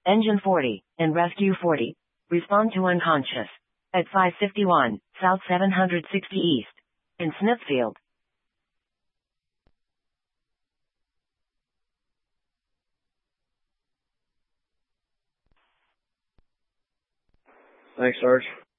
Engine 40, and Rescue 40. Respond to unconscious. At 551, South 760 East. In Smithfield. Thanks, Sarge.